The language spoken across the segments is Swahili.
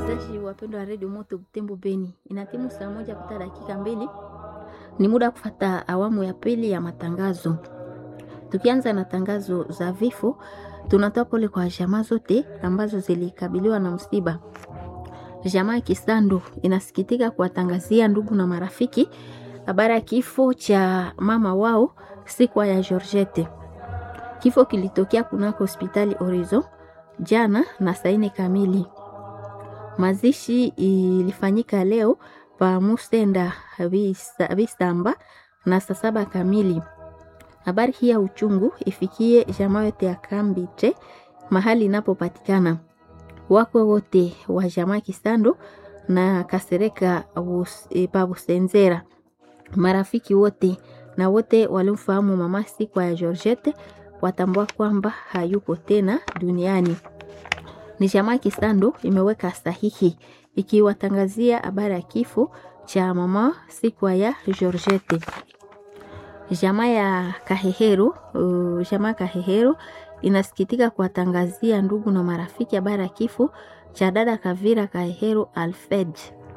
Wasikilizaji wapendwa wa redio Moto Butembo Beni, inatimu saa moja kupita dakika 2. Ni muda kufata awamu ya pili ya matangazo. Tukianza na tangazo za vifo, tunatoa pole kwa jamaa zote ambazo zilikabiliwa na msiba. Jamaa ya Kisando inasikitika kuwatangazia ndugu na marafiki habari ya kifo cha mama wao siku ya Georgette. Kifo kilitokea kunako hospitali Horizon jana na saa 4 kamili. Mazishi ilifanyika leo pa Musenda Vistamba na saa 7 kamili. Habari hii ya uchungu ifikie jamaa yote ya Kambite mahali inapopatikana. Wako wote wa jamaa Kisando na Kasereka pa Busenzera. Marafiki wote na wote walimfahamu mama siku ya Georgette watambua kwamba hayuko tena duniani. Ni jamaa Kisando imeweka sahihi ikiwatangazia habari ya kifo cha mama siku ya Georgette. Jamaa ya Kahehero inasikitika kuwatangazia ndugu na marafiki habari ya kifo cha dada Kavira Kahehero Alfred.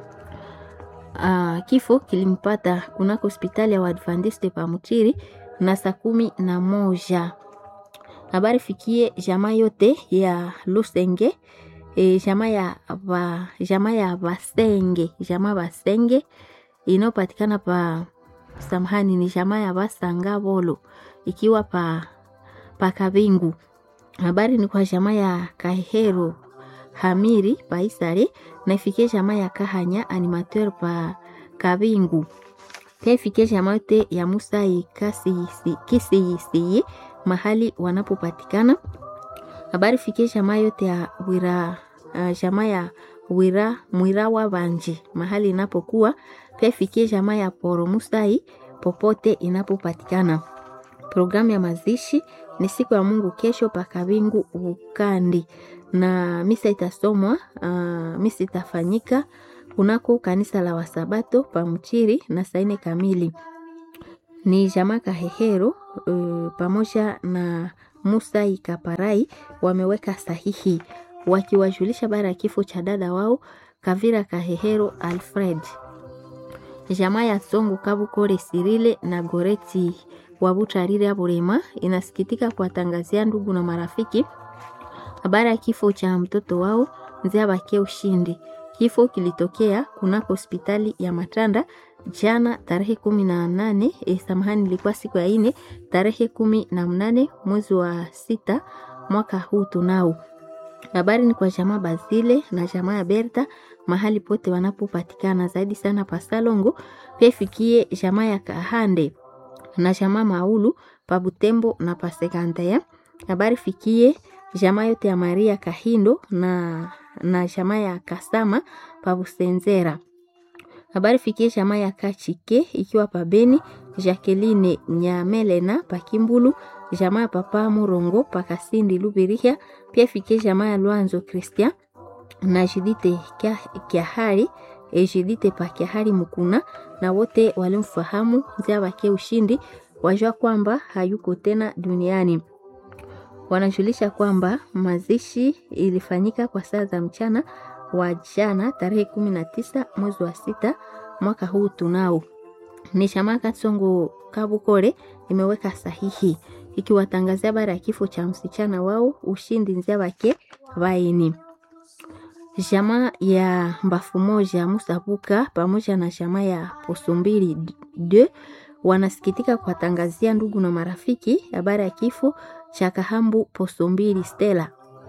Kifo kilimpata kunako hospitali ya Waadventiste pa Mutiri na saa 11. Habari fikie jamaa yote ya Lusenge, jamaa Basenge inayopatikana pa samahani ni jamaa ya Basanga Bolo ikiwa pa Kabingu. Habari ni kwa jamaa ya Kahero Hamiri pa Isare na ifikie jamaa ya Kahanya animateur pa Kabingu. Pia ifikie jamaa yote ya Musai Kisi mahali wanapopatikana. Habari fikie jamaa yote ya jamaa ya Mwirawa Banji mahali inapokuwa. Pia ifikie jamaa ya Poro Musai popote inapopatikana. Programu ya mazishi ni siku ya Mungu kesho pa Kabingu Ukandi na misa itasomwa, misa itafanyika kunako kanisa la Wasabato pa Mchiri na saa 4 kamili. Ni jamaa Kahehero pamoja na Musa Ikaparai wameweka sahihi wakiwajulisha bara ya kifo cha dada wao Kavira Kahehero Alfred. Jamaa ya Songo Kabukore Sirile na Goreti Wabutarire Aburema inasikitika kuwatangazia ndugu na marafiki habari ya kifo cha mtoto wao Nzea Bakie Ushindi. Kifo kilitokea kunako hospitali ya Matanda jana tarehe 18, samahani ilikuwa siku ya 4 tarehe 18 mwezi wa 6 mwaka huu tunao. Habari ni kwa jamaa Bazile na jamaa ya Berta mahali pote wanapopatikana zaidi sana pa Salongo. Pia ifikie jamaa ya Kahande na jamaa Maulu pa Butembo na pa Sekandaya. Habari fikie jamaa yote ya Maria Kahindo na jamaa ya Kasama pa Busenzera. Habari fikie jamaa ya Kachike ikiwa pa Beni, Jacqueline Nyamelena pa Kimbulu, jamaa ya Papa Murongo pa Kasindi Lubirihia. Pia fikie jamaa ya Luanzo Christian na Jidite Kiahari, Jidite pa Kiahari Mukuna na wote walimfahamu Nzea Bakie Ushindi wajua kwamba hayuko tena duniani. Wanajulisha kwamba mazishi ilifanyika kwa saa za mchana wa jana tarehe 19 mwezi wa 6 mwaka huu tunao. Ni jamaa Katsongo Kabukore imeweka sahihi ikiwatangazia habari ya kifo cha msichana wao Ushindi Nzea Bakie Vaini. Jamaa ya Mbafu Moja Musabuka pamoja na jamaa ya Posumbili 2 wanasikitika kuwatangazia ndugu na marafiki habari ya kifo cha Kahambu Posumbili Stella.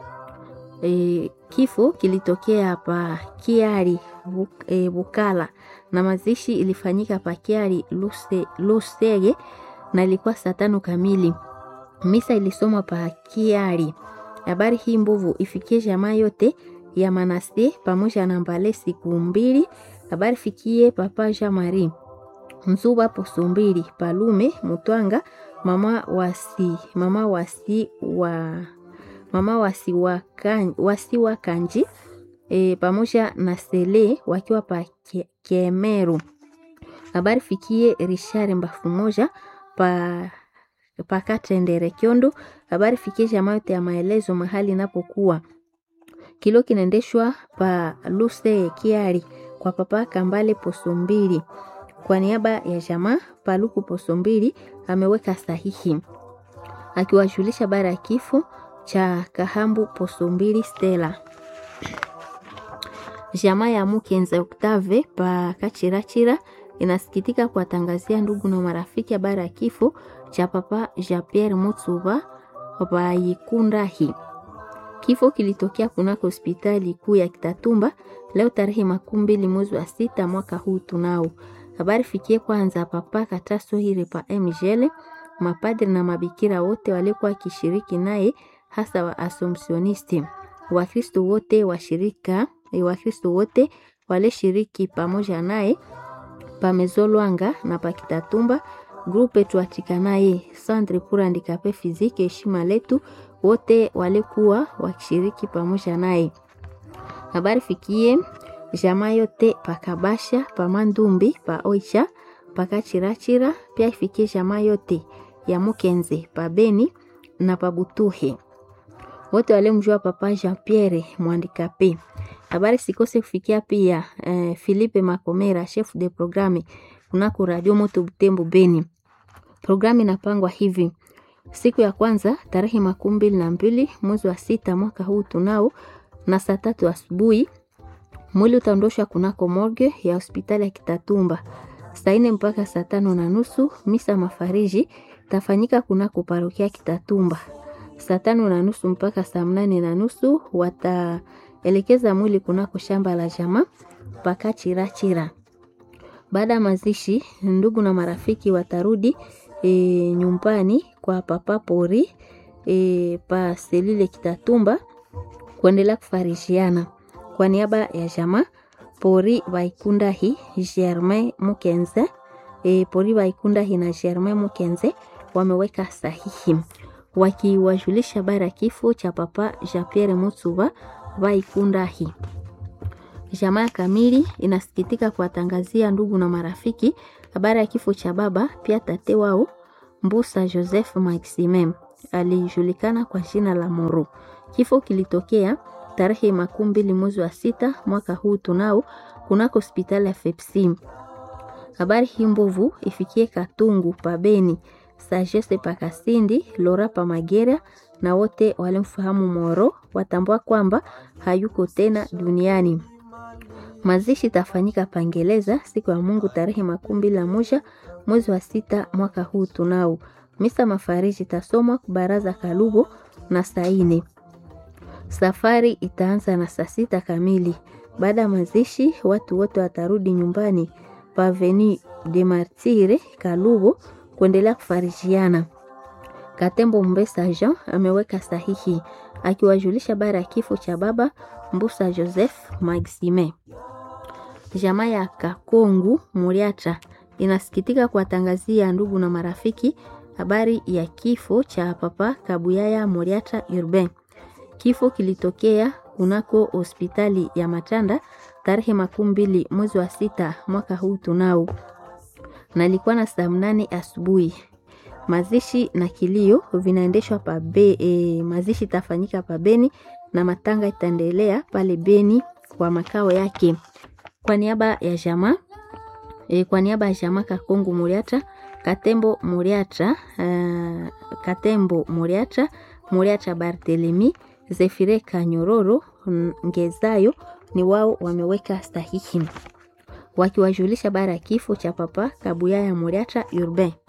Kifo kilitokea pa Kiari Bukala na mazishi ilifanyika pa Kiari Lusege na ilikuwa saa 5 kamili. Misa ilisomwa pa Kiari. Habari hii mbovu ifikie jamaa yote ya Manase pamoja na Mbale siku 2. Habari fikie Papa Jean Marie Nzuba Posumbili Palume Mutwanga mama wasi wa Kanji pamoja na Sele wakiwa pa Kemeru. Habari fikie Richard Mbafu Moja pa Katendere Kyondo. Habari fikie jamaa yote ya Maelezo mahali inapokuwa. Kilio kinaendeshwa pa Luse Kiari kwa papa Kambale Posombili. Kwa niaba ya jamaa Paluku Posombili ameweka sahihi akiwajulisha bara ya kifo cha Kahambu Posombili Stella. Jamaa ya Mukenze Octave pa Kachirachira inasikitika kuwatangazia ndugu na marafiki habari ya kifo cha papa Jean-Pierre Mutsuba pa Yikundahi. Kifo kilitokea kunako hospitali kuu ya Kitatumba leo tarehe 20 mwezi wa 6 mwaka huu tunao. Habari fikie kwanza papa Kataso hire pa MGL, mapadri na mabikira wote walikuwa wakishiriki naye, hasa wa Assumptionisti. Wakristo wote wale shiriki pamoja naye pamezolwanga na pakitatumba grupe tuatika naye Centre pour handicapé physique heshima letu wote walikuwa wakishiriki pamoja naye. Habari fikie jamaa yote pakabasha pamandumbi pa Oicha pakachirachira, pia ifikie jamaa yote ya Mukenze pa Beni na pabutuhe wote wale mjua papa Jean-Pierre mwandikape. Habari sikose kufikia pia Philippe Makomera chef de programme kunako Radio Moto Butembo Beni. Programu inapangwa hivi: siku ya kwanza tarehe 22 mwezi wa 6 mwaka huu tunao, na saa 3 asubuhi mwili utaondoshwa kunako morgue ya hospitali ya Kitatumba. Saa 4 mpaka saa 5:30 misa mafariji tafanyika kunako parokia Kitatumba. Saa 5:30 mpaka saa 8:30 wataelekeza mwili kunako shamba la jamaa Pakachirachira. Baada ya mazishi, ndugu na marafiki watarudi nyumbani kwa papa Pori pa selile Kitatumba kuendelea kufarishiana. Kwa niaba ya jamaa Pori Vaikundahi Germain Mukenze, Pori Vaikundahi na Germain Mukenze wameweka sahihi wakiwajulisha bara kifo cha papa Jean-Pierre Mutsuba Vaikundahi. Jamaa kamili inasikitika kuwatangazia ndugu na marafiki habari ya kifo cha baba pia tate wao Mbusa Joseph Maximem, alijulikana kwa jina la Moro. Kifo kilitokea tarehe 20 mwezi wa 6 mwaka huu tunao kunako hospitali ya Fepsim. Habari hii mbovu ifikie Katungu pa Beni, Sagesse pa Kasindi, Lora pa Magera, na wote walimfahamu Moro watambua kwamba hayuko tena duniani. Mazishi tafanyika Pangeleza siku ya Mungu tarehe 21 mwezi wa 6 mwaka huu tunao. Misa mafariji tasomwa kubaraza Kalubo na saa 4. Safari itaanza na saa 6 kamili. Baada ya mazishi watu wote watarudi nyumbani pa Avenue de Martyrs Kalubo kuendelea kufarijiana. Katembo Mbesa Jean ameweka sahihi akiwajulisha bara ya kifo cha baba Mbusa Joseph Maxime. Jamaa ya Kakongu Muriata inasikitika kuwatangazia ndugu na marafiki habari ya kifo cha papa Kabuyaya Muriata Urbain. Kifo kilitokea kunako hospitali ya Matanda tarehe 20 mwezi wa 6 mwaka huu tunao, na ilikuwa na saa 8 asubuhi. Mazishi na kilio vinaendeshwa pa mazishi tafanyika pa Beni na matanga itaendelea pale Beni kwa makao yake. Kwa niaba ya jamaa Kakongu Muriata, Katembo Muriata, Muriata Barthelemy, Zefire Kanyororo Ngezayo ni wao wameweka sahihi wakiwajulisha bara kifo cha papa Kabuyaya Muriata Urbain.